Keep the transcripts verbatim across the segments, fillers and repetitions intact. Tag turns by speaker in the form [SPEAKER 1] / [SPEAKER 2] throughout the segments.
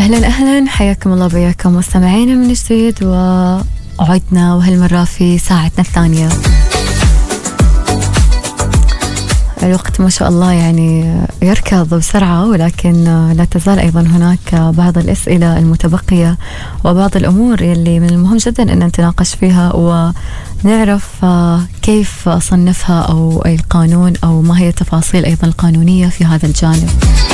[SPEAKER 1] أهلا أهلا، حياكم الله بياكم مستمعينا من جديد، وعدنا وهالمرة في ساعتنا الثانية. الوقت ما شاء الله يعني يركض بسرعة، ولكن لا تزال أيضا هناك بعض الأسئلة المتبقية وبعض الأمور يلي من المهم جدا أن نتناقش فيها ونعرف كيف صنفها أو أي القانون أو ما هي التفاصيل أيضا القانونية في هذا الجانب.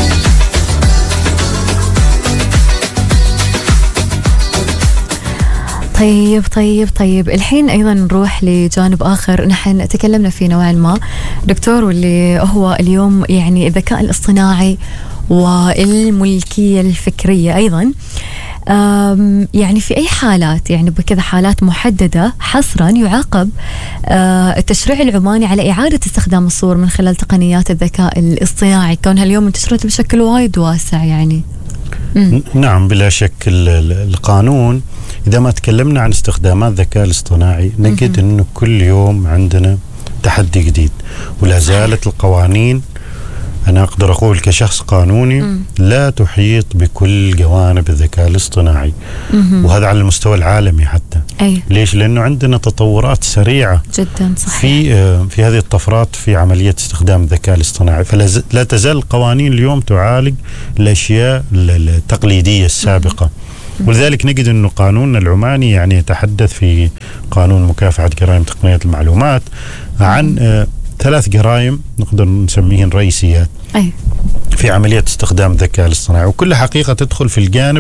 [SPEAKER 1] طيب طيب طيب الحين أيضا نروح لجانب آخر نحن تكلمنا فيه نوعا ما دكتور، واللي هو اليوم يعني الذكاء الاصطناعي والملكية الفكرية أيضا. يعني في أي حالات، يعني بكذا حالات محددة حصرا، يعاقب التشريع العماني على إعادة استخدام الصور من خلال تقنيات الذكاء الاصطناعي، كونها اليوم انتشرت بشكل وايد واسع يعني. م-
[SPEAKER 2] نعم بلا شك. القانون إذا ما تكلمنا عن استخدامات الذكاء الاصطناعي نجد أنه كل يوم عندنا تحدي جديد، ولا زالت القوانين، أنا أقدر أقول كشخص قانوني، م. لا تحيط بكل جوانب الذكاء الاصطناعي، م. وهذا على المستوى العالمي حتى.
[SPEAKER 1] أي.
[SPEAKER 2] ليش؟ لأنه عندنا تطورات سريعة
[SPEAKER 1] جدا صحيح
[SPEAKER 2] في في هذه الطفرات في عملية استخدام الذكاء الاصطناعي، فلا لا تزال القوانين اليوم تعالج الأشياء التقليدية السابقة. ولذلك نجد أنه قانوننا العماني يعني يتحدث في قانون مكافحة جرائم تقنية المعلومات عن آه ثلاث جرائم نقدر نسميهن رئيسيات
[SPEAKER 1] أي.
[SPEAKER 2] في عملية استخدام الذكاء الاصطناعي، وكل حقيقة تدخل في الجانب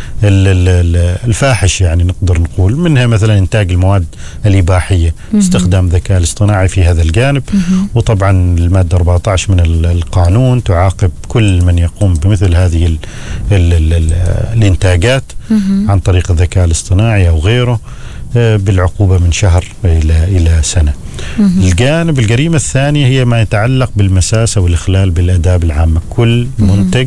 [SPEAKER 2] الفاحش، يعني نقدر نقول منها مثلا إنتاج المواد الإباحية، م- استخدام الذكاء الاصطناعي في هذا الجانب. م- وطبعا المادة أربعة عشر من القانون تعاقب كل من يقوم بمثل هذه ال ال ال ال الإنتاجات م- عن طريق الذكاء الاصطناعي أو غيره بالعقوبة من شهر إلى إلى سنة. مم. الجانب الجريمة الثانية هي ما يتعلق بالمساس أو الإخلال بالآداب العامة. كل منتج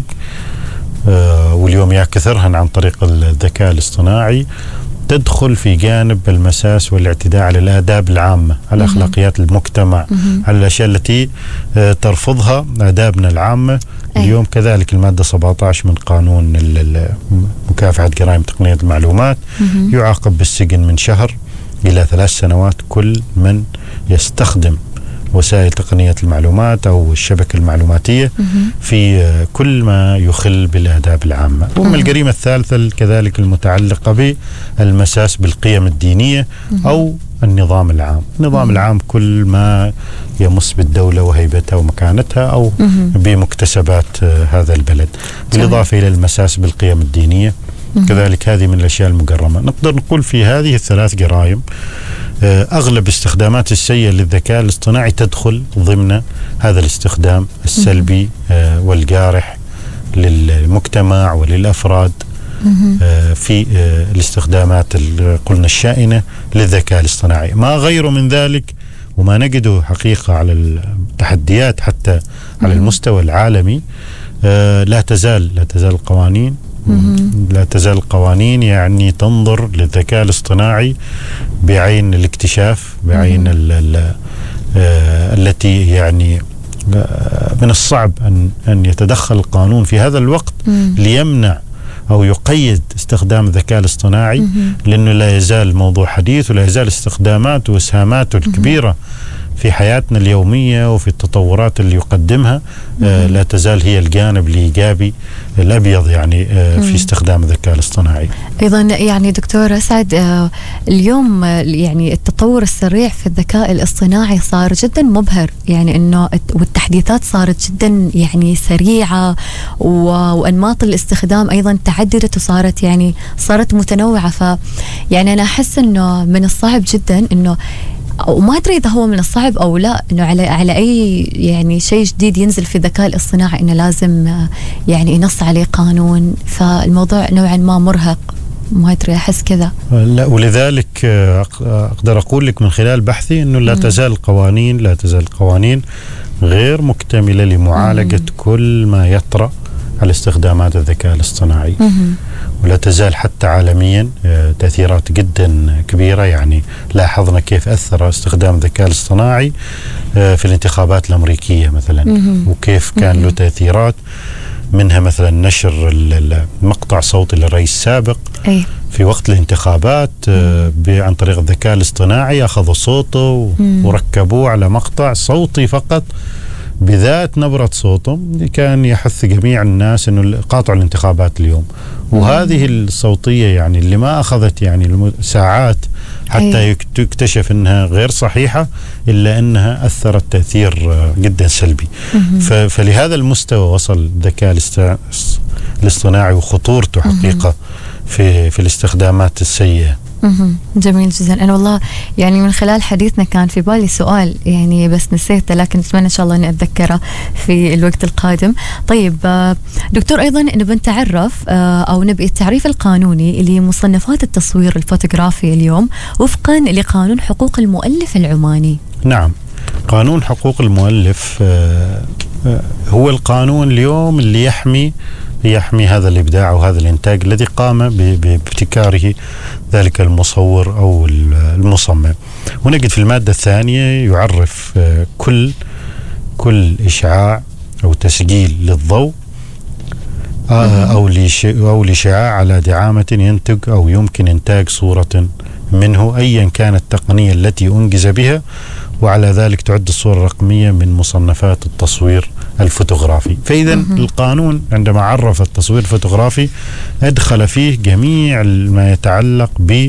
[SPEAKER 2] آه واليوم يا كثرهن عن طريق الذكاء الاصطناعي تدخل في جانب المساس والاعتداء على الآداب العامة، على أخلاقيات المجتمع، مم. على الأشياء التي آه ترفضها آدابنا العامة. أي. اليوم كذلك المادة سبعة عشر من قانون مكافحة جرائم تقنية المعلومات مم. يعاقب بالسجن من شهر إلى ثلاث سنوات كل من يستخدم وسائل تقنية المعلومات أو الشبكة المعلوماتية مم. في كل ما يخل بالآداب العامة. ومن الجريمة الثالثة كذلك المتعلقة بالمساس بالقيم الدينية مم. أو النظام العام. النظام مم. العام كل ما يمس بالدولة وهيبتها ومكانتها أو مم. بمكتسبات هذا البلد، بالإضافة إلى المساس بالقيم الدينية مم. كذلك هذه من الأشياء المجرمة. نقدر نقول في هذه الثلاث جرائم أغلب استخدامات السيئة للذكاء الاصطناعي تدخل ضمن هذا الاستخدام السلبي والجارح للمجتمع وللأفراد في الاستخدامات اللي قلنا الشائنة للذكاء الاصطناعي. ما غير من ذلك وما نجده حقيقة على التحديات حتى على المستوى العالمي، لا تزال لا تزال القوانين لا تزال القوانين يعني تنظر للذكاء الاصطناعي بعين الاكتشاف، بعين ال ال آه التي يعني آه من الصعب أن أن يتدخل القانون في هذا الوقت مم. ليمنع أو يقيد استخدام الذكاء الاصطناعي، مم. لأنه لا يزال موضوع حديث ولا يزال استخداماته وإسهاماته الكبيرة في حياتنا اليومية وفي التطورات اللي يقدمها آه لا تزال هي الجانب الإيجابي الأبيض يعني آه في استخدام الذكاء الاصطناعي.
[SPEAKER 1] أيضا يعني دكتور أسعد، آه اليوم آه يعني التطور السريع في الذكاء الاصطناعي صار جدا مبهر، يعني إنه والتحديثات صارت جدا يعني سريعة، وأنماط الاستخدام أيضا تعددت وصارت يعني صارت متنوعة. ف يعني أنا أحس إنه من الصعب جدا إنه، وما أدري إذا هو من الصعب أو لا، إنه على على أي يعني شيء جديد ينزل في الذكاء الاصطناعي إنه لازم يعني ينص عليه قانون، فالموضوع نوعا ما مرهق، ما أدري أحس كذا.
[SPEAKER 2] لا، ولذلك أقدر أقول لك من خلال بحثي إنه لا تزال القوانين لا تزال القوانين غير مكتملة لمعالجة مم. كل ما يطرأ على استخدامات الذكاء الاصطناعي، مم. ولا تزال حتى عالميا تأثيرات جدا كبيرة. يعني لاحظنا كيف أثر استخدام الذكاء الاصطناعي في الانتخابات الأمريكية مثلا، مم. وكيف كان مم. له تأثيرات منها مثلا نشر المقطع صوتي للرئيس السابق
[SPEAKER 1] أي.
[SPEAKER 2] في وقت الانتخابات عن طريق الذكاء الاصطناعي، أخذوا صوته وركبوه على مقطع صوتي فقط بذات نبرة صوته، كان يحث جميع الناس أنه قاطعوا الانتخابات اليوم. وهذه الصوتية يعني اللي ما أخذت يعني ساعات حتى يكتشف أنها غير صحيحة، إلا أنها أثرت تأثير جدا سلبي. فلهذا المستوى وصل الذكاء الاصطناعي وخطورته حقيقة في في الاستخدامات السيئة.
[SPEAKER 1] جميل جدا. أنا والله يعني من خلال حديثنا كان في بالي سؤال يعني بس نسيته، لكن أتمنى إن شاء الله أني أتذكره في الوقت القادم. طيب دكتور، أيضا نبي نتعرف أو نبي التعريف القانوني لمصنفات التصوير الفوتوغرافي اليوم وفقا لقانون حقوق المؤلف العماني.
[SPEAKER 2] نعم، قانون حقوق المؤلف هو القانون اليوم اللي يحمي يحمي هذا الإبداع وهذا الإنتاج الذي قام بابتكاره ذلك المصور أو المصمم. ونجد في المادة الثانية يعرف كل كل إشعاع أو تسجيل للضوء أو أو لإشعاع على دعامة ينتج أو يمكن إنتاج صورة منه أيا كانت التقنية التي أنجز بها، وعلى ذلك تعد الصورة الرقمية من مصنفات التصوير الفوتوغرافي. فإذا القانون عندما عرف التصوير الفوتوغرافي أدخل فيه جميع ما يتعلق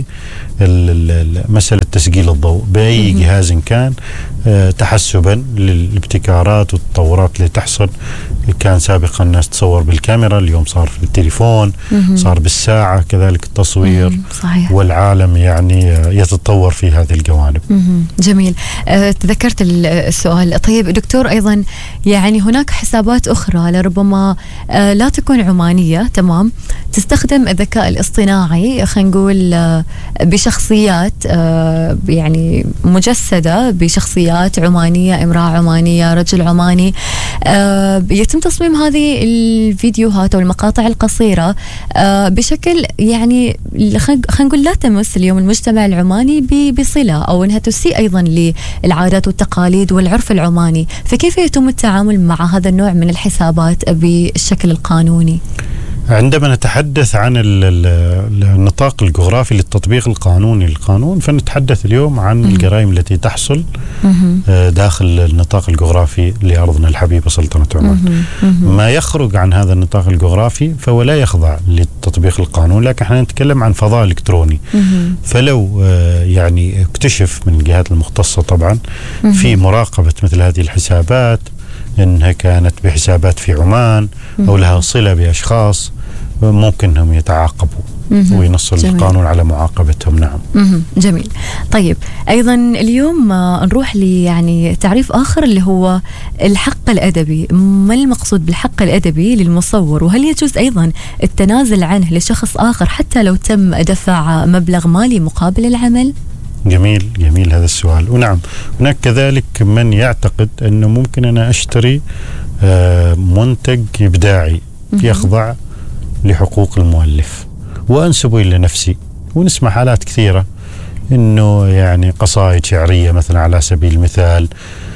[SPEAKER 2] بمسألة تسجيل الضوء بأي جهاز كان، تحسبا للابتكارات والتطورات اللي تحصل. كان سابقا الناس تصور بالكاميرا، اليوم صار في التليفون، صار بالساعة كذلك التصوير.
[SPEAKER 1] صحيح.
[SPEAKER 2] والعالم يعني يتطور في هذه الجوانب.
[SPEAKER 1] جميل. أه تذكرت السؤال. طيب دكتور، أيضا يعني هناك حسابات أخرى لربما أه لا تكون عمانية، تمام، تستخدم الذكاء الاصطناعي، خلينا نقول أه بشخصيات أه يعني مجسدة بشخصيات عمانية، امرأة عمانية، رجل عماني. أه يتم تصميم هذه الفيديوهات أو المقاطع القصيرة أه بشكل يعني خلينا نقول لا تمس اليوم المجتمع العماني بصلة، أو أنها تسيء أيضا للعادات والتقاليد والعرف العماني. فكيف يتم التعامل مع هذا النوع من الحسابات بالشكل القانوني؟
[SPEAKER 2] عندما نتحدث عن النطاق الجغرافي للتطبيق القانوني للقانون، فنتحدث اليوم عن الجرائم التي تحصل داخل النطاق الجغرافي لأرضنا الحبيبة سلطنة عمان. ما يخرج عن هذا النطاق الجغرافي فهو لا يخضع للتطبيق القانوني، لكن احنا نتكلم عن فضاء إلكتروني. فلو يعني اكتشف من الجهات المختصة طبعا في مراقبة مثل هذه الحسابات إنها كانت بحسابات في عمان أو لها صلة بأشخاص، ممكن أنهم يتعاقبوا وينص القانون على معاقبتهم. نعم.
[SPEAKER 1] جميل. طيب أيضا اليوم نروح لي يعني تعريف آخر اللي هو الحق الأدبي. ما المقصود بالحق الأدبي للمصور؟ وهل يجوز أيضا التنازل عنه لشخص آخر حتى لو تم دفع مبلغ مالي مقابل العمل؟
[SPEAKER 2] جميل جميل هذا السؤال. ونعم، هناك كذلك من يعتقد أنه ممكن أنا أشتري منتج إبداعي يخضع لحقوق المؤلف وأنسبه إلى نفسي. ونسمع حالات كثيرة أنه يعني قصائد شعرية مثلا على سبيل المثال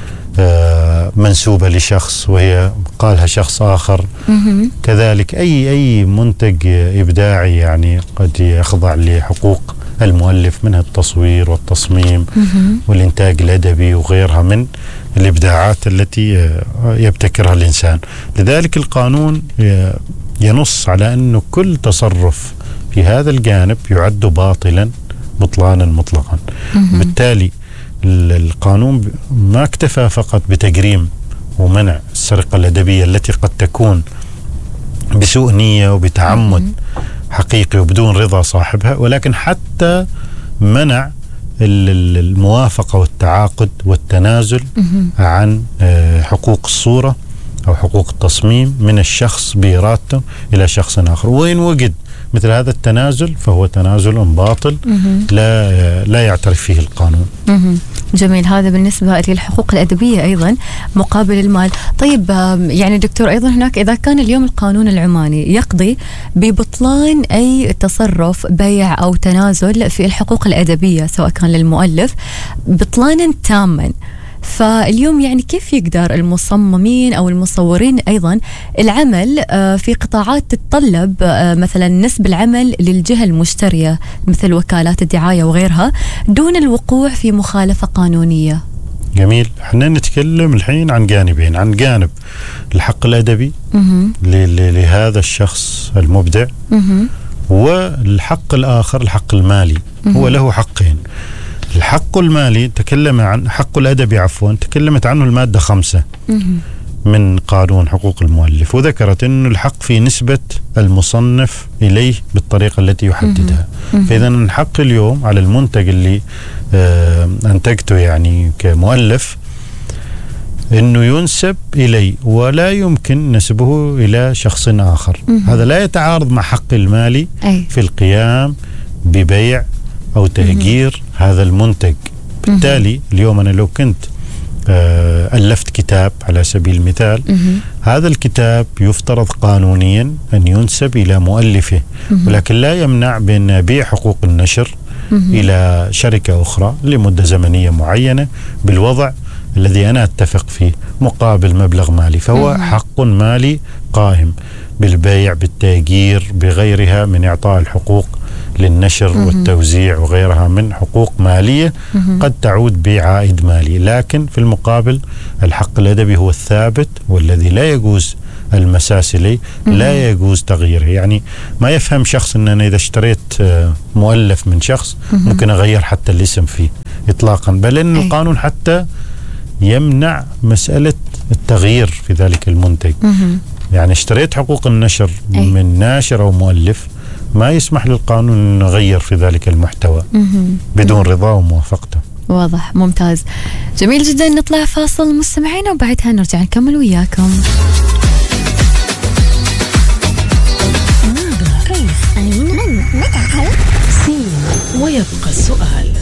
[SPEAKER 2] منسوبة لشخص وهي قالها شخص آخر. كذلك أي أي منتج إبداعي يعني قد يخضع لحقوق المؤلف، منها التصوير والتصميم والإنتاج الأدبي وغيرها من الإبداعات التي يبتكرها الإنسان. لذلك القانون ينص على أنه كل تصرف في هذا الجانب يعد باطلا بطلانا مطلقا. بالتالي القانون ما اكتفى فقط بتجريم ومنع السرقة الأدبية التي قد تكون بسوء نية وبتعمد حقيقي وبدون رضا صاحبها، ولكن حتى منع الموافقة والتعاقد والتنازل عن حقوق الصورة أو حقوق التصميم من الشخص بإرادته إلى شخص آخر. وإن وجد مثل هذا التنازل فهو تنازل باطل لا لا يعترف فيه القانون.
[SPEAKER 1] جميل. هذا بالنسبة للحقوق الأدبية أيضا مقابل المال. طيب يعني دكتور، أيضا هناك إذا كان اليوم القانون العماني يقضي ببطلان أي تصرف بيع أو تنازل في الحقوق الأدبية سواء كان للمؤلف بطلانا تاما، فاليوم يعني كيف يقدر المصممين أو المصورين أيضا العمل في قطاعات تتطلب مثلا نسب العمل للجهة المشترية مثل وكالات الدعاية وغيرها دون الوقوع في مخالفة قانونية؟
[SPEAKER 2] جميل. احنا نتكلم الحين عن جانبين، عن جانب الحق الأدبي لهذا الشخص المبدع، والحق الآخر الحق المالي. هو له حقين. الحق المالي تكلم عن حق الأدبي عفوا تكلمت عنه المادة خمسة من قانون حقوق المؤلف، وذكرت أن الحق في نسبة المصنف إليه بالطريقة التي يحددها. فإذا الحق اليوم على المنتج اللي آه أنتجته يعني كمؤلف أنه ينسب إلي ولا يمكن نسبه إلى شخص آخر. هذا لا يتعارض مع حق المالي أي. في القيام ببيع أو تأجير هذا المنتج. بالتالي اليوم أنا لو كنت آه ألفت كتاب على سبيل المثال، هذا الكتاب يفترض قانونيا أن ينسب إلى مؤلفه، ولكن لا يمنع بأن أبيع حقوق النشر إلى شركة أخرى لمدة زمنية معينة بالوضع الذي أنا أتفق فيه مقابل مبلغ مالي. فهو حق مالي قائم بالبيع بالتأجير بغيرها من إعطاء الحقوق للنشر والتوزيع وغيرها من حقوق مالية قد تعود بعائد مالي. لكن في المقابل الحق الأدبي هو الثابت والذي لا يجوز المساس إليه، لا يجوز تغييره. يعني ما يفهم شخص أن أنا إذا اشتريت مؤلف من شخص ممكن أغير حتى الاسم فيه إطلاقا، بل إن القانون حتى يمنع مسألة التغيير في ذلك المنتج. يعني اشتريت حقوق النشر من ناشر أو مؤلف، ما يسمح للقانون أن نغير في ذلك المحتوى بدون رضاه وموافقته.
[SPEAKER 1] واضح، ممتاز، جميل جدا. نطلع فاصل مستمعينا وبعدها نرجع نكمل وياكم.
[SPEAKER 3] ويبقى السؤال.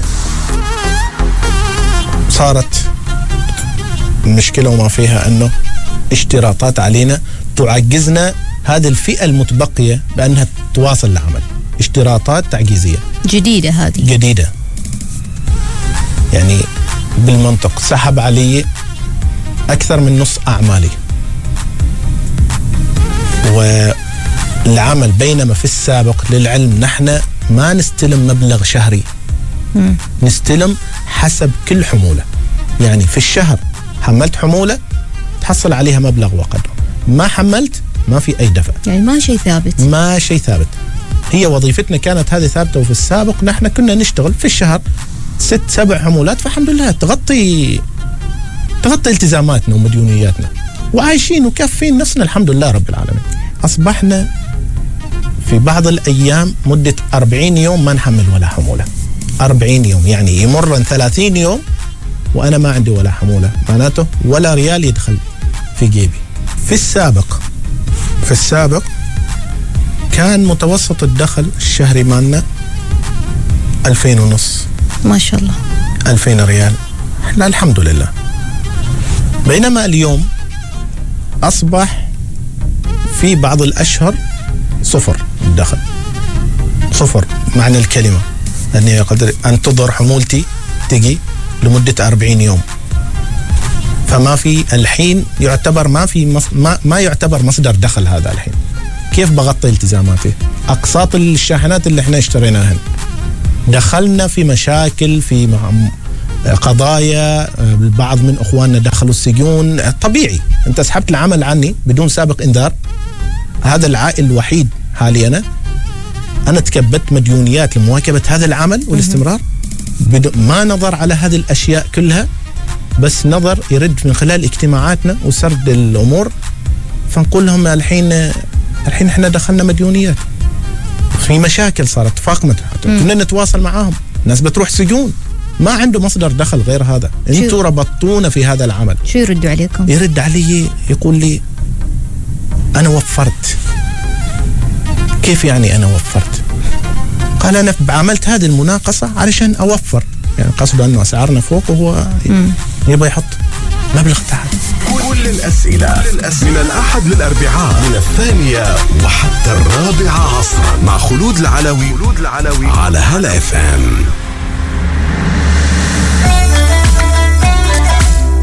[SPEAKER 4] صارت المشكلة وما فيها أنه اشتراطات علينا تعجزنا هذه الفئة المتبقية بأنها تواصل العمل. اشتراطات تعجيزية
[SPEAKER 3] جديدة، هذه
[SPEAKER 4] جديدة. يعني بالمنطق سحب علي أكثر من نص أعمالي والعمل، بينما في السابق للعلم نحن ما نستلم مبلغ شهري، م. نستلم حسب كل حمولة. يعني في الشهر حملت حمولة تحصل عليها مبلغ وقدره، ما حملت ما في أي دفع.
[SPEAKER 3] يعني ما شيء ثابت،
[SPEAKER 4] ما شيء ثابت. هي وظيفتنا كانت هذه ثابتة، وفي السابق نحن كنا نشتغل في الشهر ست سبع حمولات، فالحمد لله تغطي تغطي التزاماتنا ومديونياتنا وعايشين وكافين نفسنا الحمد لله رب العالمين. أصبحنا في بعض الأيام مدة أربعين يوم ما نحمل ولا حمولة. أربعين يوم يعني يمر ثلاثين يوم وأنا ما عندي ولا حمولة، معناته ولا ريال يدخل في جيبي. في السابق في السابق كان متوسط الدخل الشهري مالنا ألفين ونص،
[SPEAKER 3] ما شاء الله،
[SPEAKER 4] ألفين ريال. لا الحمد لله. بينما اليوم أصبح في بعض الأشهر صفر الدخل، صفر معنى الكلمة، أني أقدر أنتظر حمولتي تجي لمدة أربعين يوم. فما في الحين يعتبر ما في مص... ما, ما يعتبر مصدر دخل هذا الحين. كيف بغطي التزاماتي؟ أقساط الشاحنات اللي احنا اشتريناهن، دخلنا في مشاكل، في قضايا، البعض من أخواننا دخلوا السجون. طبيعي، أنت سحبت العمل عني بدون سابق إنذار. هذا العائل الوحيد حالي أنا أنا تكبدت مديونيات لمواكبة هذا العمل والاستمرار، ما نظر على هذه الأشياء كلها، بس نظر يرد من خلال اجتماعاتنا وسرد الأمور. فنقول لهم الحين الحين احنا دخلنا مديونيات، في مشاكل صارت تفاقمت، كنا نتواصل معاهم، ناس بتروح سجون، ما عنده مصدر دخل غير هذا. انتوا ربطونا في هذا العمل.
[SPEAKER 3] شو يردوا عليكم؟
[SPEAKER 4] يرد علي يقول لي أنا وفرت. كيف يعني أنا وفرت؟ قال أنا عملت هذه المناقصة علشان أوفر، يعني قصده أنه أسعارنا فوق وهو يبغى يحط مبلغ تحت.
[SPEAKER 5] كل الأسئلة من الأحد للأربعاء من الثانية وحتى الرابعة عصرا مع خلود العلوي على هلا اف ام.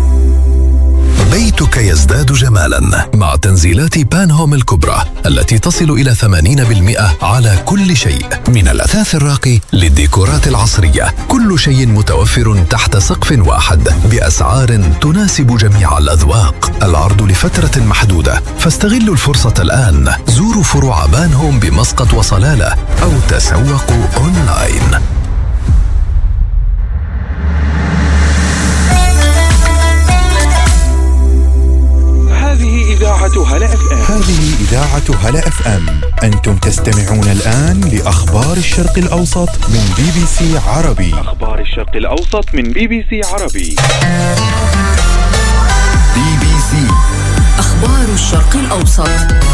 [SPEAKER 5] بيتك يزداد جمالا مع تنزيلات بان هوم الكبرى التي تصل إلى ثمانين بالمئة على كل شيء، من الأثاث الراقي للديكورات العصرية. كل شيء متوفر تحت سقف واحد بأسعار تناسب جميع الأذواق. العرض لفترة محدودة، فاستغلوا الفرصة الآن. زوروا فروع بان هوم بمسقط وصلالة أو تسوقوا أونلاين.
[SPEAKER 6] هذه إذاعة هلا اف ام.
[SPEAKER 7] هذه إذاعة هلا اف ام. أنتم تستمعون الآن لأخبار الشرق الأوسط من بي بي سي عربي.
[SPEAKER 6] أخبار الشرق الأوسط من بي بي سي عربي.
[SPEAKER 5] بي بي سي
[SPEAKER 8] أخبار الشرق الأوسط.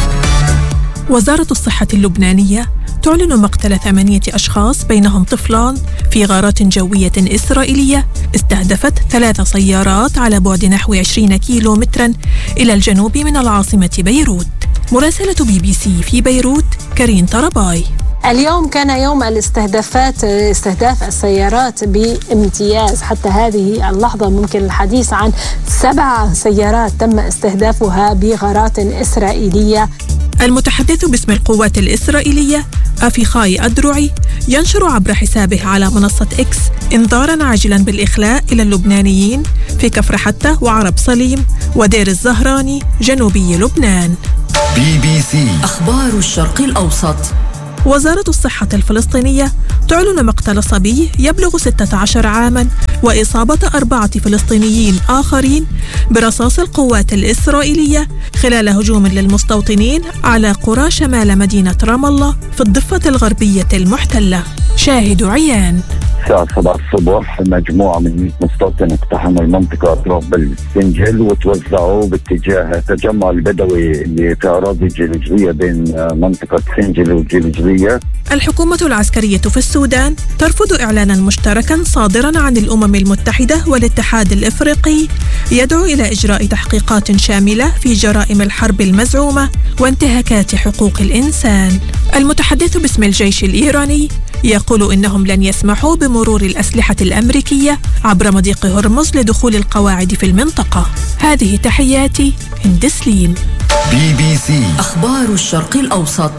[SPEAKER 9] وزارة الصحة اللبنانية تعلن مقتل ثمانية أشخاص بينهم طفلان في غارات جوية إسرائيلية استهدفت ثلاث سيارات على بعد نحو عشرين كيلو مترا إلى الجنوب من العاصمة بيروت. مراسلة بي بي سي في بيروت كارين طرباي.
[SPEAKER 10] اليوم كان يوم الاستهدافات، استهداف السيارات بامتياز. حتى هذه اللحظة ممكن الحديث عن سبع سيارات تم استهدافها بغارات إسرائيلية.
[SPEAKER 9] المتحدث باسم القوات الإسرائيلية أفيخاي أدروعي ينشر عبر حسابه على منصة إكس إنذاراً عاجلاً بالإخلاء إلى اللبنانيين في كفر حتة وعرب صليم ودير الزهراني جنوبي لبنان.
[SPEAKER 5] بي بي سي
[SPEAKER 8] أخبار الشرق الأوسط.
[SPEAKER 9] وزارة الصحة الفلسطينية تعلن مقتل صبي يبلغ ستة عشر عاماً وإصابة أربعة فلسطينيين آخرين برصاص القوات الإسرائيلية خلال هجوم للمستوطنين على قرى شمال مدينة رام الله في الضفة الغربية المحتلة. شاهد عيان.
[SPEAKER 11] الساعة سبعة الصبح مجموعة من مئة مستوطن اقتحموا المنطقة أطراف السنجل وتوزعوا باتجاه تجمع البدوي اللي في أراضي الجلجلية بين منطقة سنجل والجلجلية.
[SPEAKER 9] الحكومة العسكرية في السودان ترفض إعلانا مشتركا صادرا عن الأمم المتحدة والاتحاد الإفريقي يدعو إلى إجراء تحقيقات شاملة في جرائم الحرب المزعومة وانتهاكات حقوق الإنسان. المتحدث باسم الجيش الإيراني يقول إنهم لن يسمحوا بمرور الأسلحة الأمريكية عبر مضيق هرمز لدخول القواعد في المنطقة. هذه تحياتي هند سليم.
[SPEAKER 5] بي بي سي
[SPEAKER 8] أخبار الشرق الأوسط.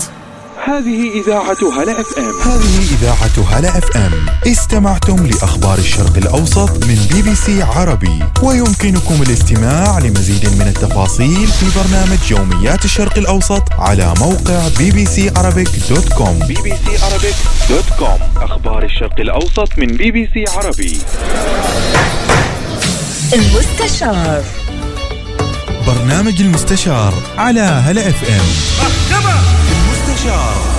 [SPEAKER 6] هذه إذاعة هلا اف ام.
[SPEAKER 7] هذه إذاعة هلا اف ام. استمعتم لأخبار الشرق الأوسط من بي بي سي عربي، ويمكنكم الاستماع لمزيد من التفاصيل في برنامج يوميات الشرق الأوسط على موقع بي بي سي عربيك دوت كوم.
[SPEAKER 6] بي بي سي عربيك دوت كوم. أخبار الشرق الأوسط من بي بي سي عربي.
[SPEAKER 8] المستشار.
[SPEAKER 7] برنامج المستشار على هلا اف ام. المستشار.